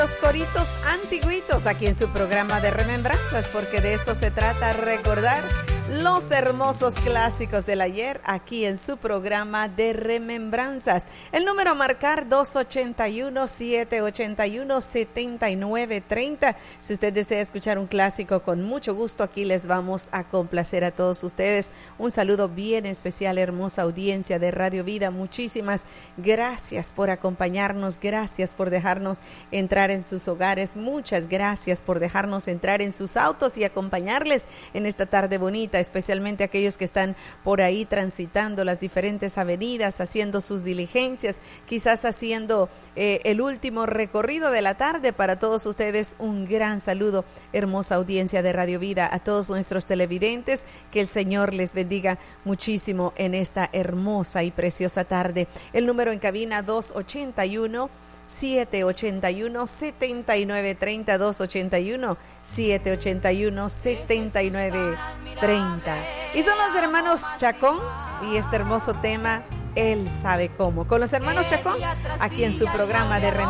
Los coritos antiguitos aquí en su programa de Remembranzas, porque de eso se trata, recordar los hermosos clásicos del ayer aquí en su programa de Remembranzas. El número a marcar 281-781-7930. Si usted desea escuchar un clásico, con mucho gusto aquí les vamos a complacer a todos ustedes. Un saludo bien especial, hermosa audiencia de Radio Vida. Muchísimas gracias por acompañarnos, gracias por dejarnos entrar en sus hogares, muchas gracias por dejarnos entrar en sus autos y acompañarles en esta tarde bonita, especialmente aquellos que están por ahí transitando las diferentes avenidas, haciendo sus diligencias, quizás haciendo el último recorrido de la tarde. Para todos ustedes un gran saludo, hermosa audiencia de Radio Vida, a todos nuestros televidentes, que el Señor les bendiga muchísimo en esta hermosa y preciosa tarde. El número en cabina 281-781-7930, 281-781-7930. Y son los hermanos Chacón y este hermoso tema, Él sabe cómo. Con los hermanos Chacón, aquí en su programa de